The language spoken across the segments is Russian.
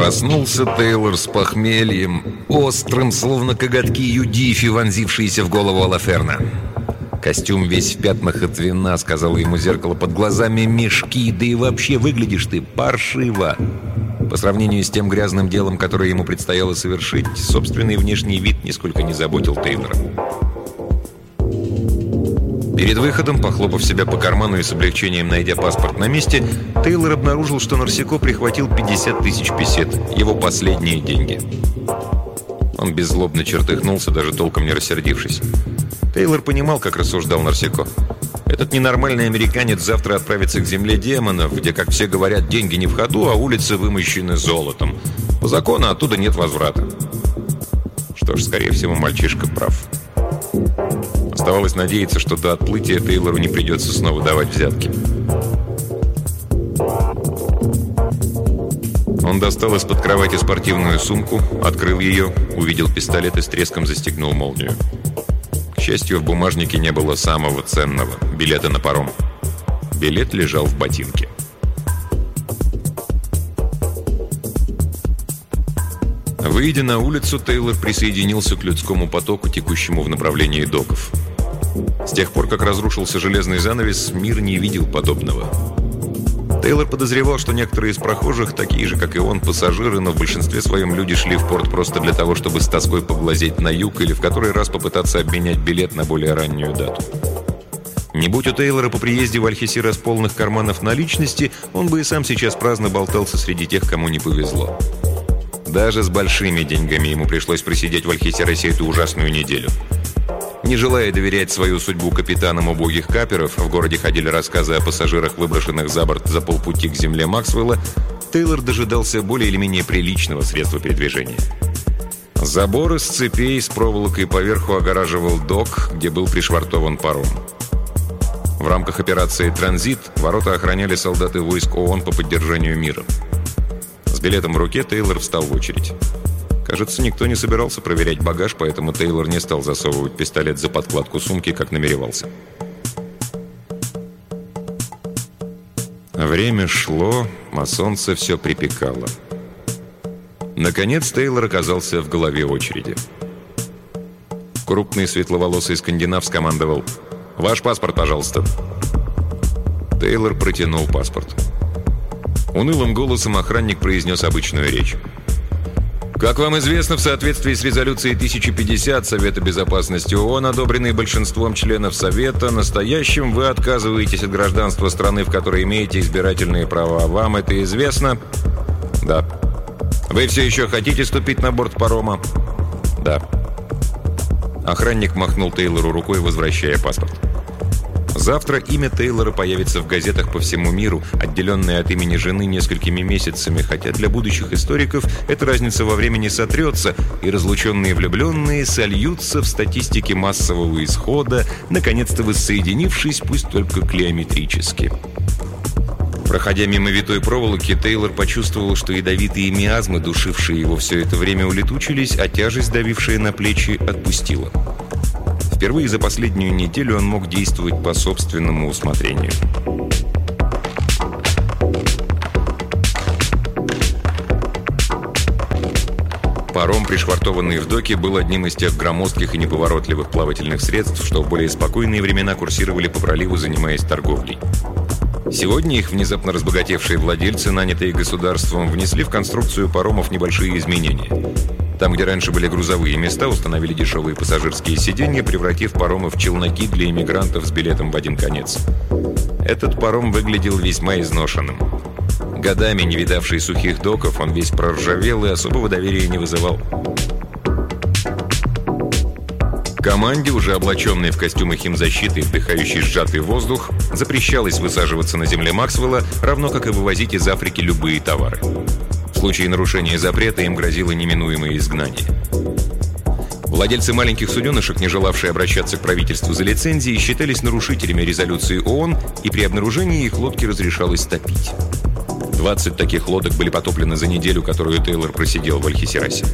Проснулся Тейлор с похмельем, острым, словно коготки Юдифи, вонзившиеся в голову Алаферна. «Костюм весь в пятнах от вина», — сказала ему зеркало, — «под глазами мешки, да и вообще выглядишь ты паршиво». По сравнению с тем грязным делом, которое ему предстояло совершить, собственный внешний вид нисколько не заботил Тейлора. Перед выходом, похлопав себя по карману и с облегчением найдя паспорт на месте, Тейлор обнаружил, что Нарсико прихватил 50 тысяч песет, его последние деньги. Он беззлобно чертыхнулся, даже толком не рассердившись. Тейлор понимал, как рассуждал Нарсико. Этот ненормальный американец завтра отправится к земле демонов, где, как все говорят, деньги не в ходу, а улицы вымощены золотом. По закону оттуда нет возврата. Что ж, скорее всего, мальчишка прав. Оставалось надеяться, что до отплытия Тейлору не придется снова давать взятки. Он достал из-под кровати спортивную сумку, открыл ее, увидел пистолет и с треском застегнул молнию. К счастью, в бумажнике не было самого ценного – билета на паром. Билет лежал в ботинке. Выйдя на улицу, Тейлор присоединился к людскому потоку, текущему в направлении доков. С тех пор, как разрушился железный занавес, мир не видел подобного. Тейлор подозревал, что некоторые из прохожих, такие же, как и он, пассажиры, но в большинстве своем люди шли в порт просто для того, чтобы с тоской поглазеть на юг или в который раз попытаться обменять билет на более раннюю дату. Не будь у Тейлора по приезде в Альхесирас полных карманов наличности, он бы и сам сейчас праздно болтался среди тех, кому не повезло. Даже с большими деньгами ему пришлось просидеть в Альхесирасе эту ужасную неделю. Не желая доверять свою судьбу капитанам убогих каперов, в городе ходили рассказы о пассажирах, выброшенных за борт за полпути к земле Максвелла, Тейлор дожидался более или менее приличного средства передвижения. Забор из цепей с проволокой поверху огораживал док, где был пришвартован паром. В рамках операции «Транзит» ворота охраняли солдаты войск ООН по поддержанию мира. С билетом в руке Тейлор встал в очередь. Кажется, никто не собирался проверять багаж, поэтому Тейлор не стал засовывать пистолет за подкладку сумки, как намеревался. Время шло, а солнце все припекало. Наконец Тейлор оказался в голове очереди. Крупный светловолосый скандинав скомандовал: «Ваш паспорт, пожалуйста». Тейлор протянул паспорт. Унылым голосом охранник произнес обычную речь. «Как вам известно, в соответствии с резолюцией 1050 Совета Безопасности ООН, одобренной большинством членов Совета, настоящим вы отказываетесь от гражданства страны, в которой имеете избирательные права. Вам это известно?» «Да». «Вы все еще хотите ступить на борт парома?» «Да». Охранник махнул Тейлору рукой, возвращая паспорт. Завтра имя Тейлора появится в газетах по всему миру, отделенное от имени жены несколькими месяцами, хотя для будущих историков эта разница во времени сотрется, и разлученные влюбленные сольются в статистике массового исхода, наконец-то воссоединившись, пусть только клеометрически. Проходя мимо витой проволоки, Тейлор почувствовал, что ядовитые миазмы, душившие его все это время, улетучились, а тяжесть, давившая на плечи, отпустила. Впервые за последнюю неделю он мог действовать по собственному усмотрению. Паром, пришвартованный в доке, был одним из тех громоздких и неповоротливых плавательных средств, что в более спокойные времена курсировали по проливу, занимаясь торговлей. Сегодня их внезапно разбогатевшие владельцы, нанятые государством, внесли в конструкцию паромов небольшие изменения. Там, где раньше были грузовые места, установили дешевые пассажирские сиденья, превратив паромы в челноки для иммигрантов с билетом в один конец. Этот паром выглядел весьма изношенным. Годами не видавший сухих доков, он весь проржавел и особого доверия не вызывал. Команде, уже облаченной в костюмы химзащиты и вдыхающей сжатый воздух, запрещалось высаживаться на земле Максвелла, равно как и вывозить из Африки любые товары. В случае нарушения запрета им грозило неминуемое изгнание. Владельцы маленьких суденышек, не желавшие обращаться к правительству за лицензией, считались нарушителями резолюции ООН, и при обнаружении их лодки разрешалось топить. 20 таких лодок были потоплены за неделю, которую Тейлор просидел в Альхесирасе.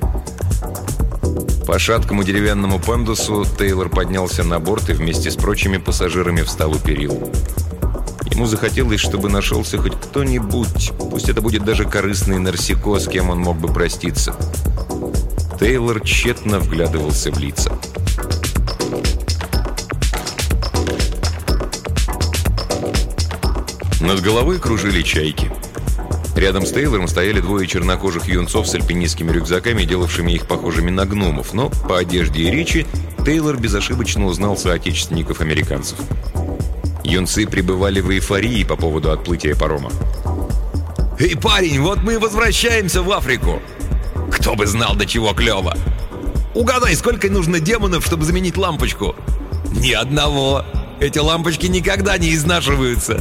По шаткому деревянному пандусу Тейлор поднялся на борт и вместе с прочими пассажирами встал у перил. Ему захотелось, чтобы нашелся хоть кто-нибудь, пусть это будет даже корыстный нарсико, с кем он мог бы проститься. Тейлор тщетно вглядывался в лица. Над головой кружили чайки. Рядом с Тейлором стояли двое чернокожих юнцов с альпинистскими рюкзаками, делавшими их похожими на гномов, но по одежде и речи Тейлор безошибочно узнал соотечественников-американцев. Юнцы пребывали в эйфории по поводу отплытия парома. «Эй, парень, вот мы и возвращаемся в Африку! Кто бы знал, до чего клево! Угадай, сколько нужно демонов, чтобы заменить лампочку?» «Ни одного! Эти лампочки никогда не изнашиваются!»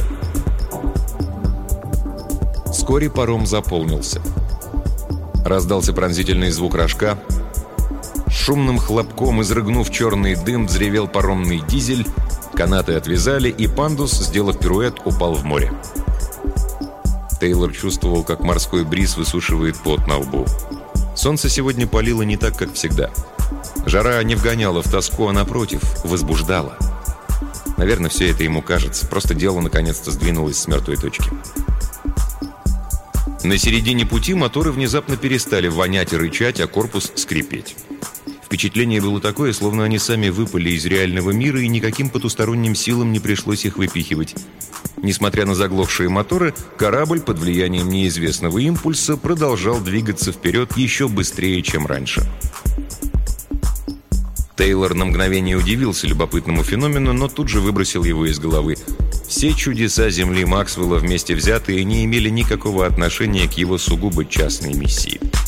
Вскоре паром заполнился. Раздался пронзительный звук рожка. Шумным хлопком, изрыгнув черный дым, взревел паромный дизель. Канаты отвязали, и пандус, сделав пируэт, упал в море. Тейлор чувствовал, как морской бриз высушивает пот на лбу. Солнце сегодня палило не так, как всегда. Жара не вгоняла в тоску, а напротив, возбуждала. Наверное, все это ему кажется. Просто дело наконец-то сдвинулось с мертвой точки. На середине пути моторы внезапно перестали вонять и рычать, а корпус скрипеть. Впечатление было такое, словно они сами выпали из реального мира, и никаким потусторонним силам не пришлось их выпихивать. Несмотря на заглохшие моторы, корабль под влиянием неизвестного импульса продолжал двигаться вперед еще быстрее, чем раньше. Тейлор на мгновение удивился любопытному феномену, но тут же выбросил его из головы. Все чудеса Земли Максвелла вместе взятые не имели никакого отношения к его сугубо частной миссии.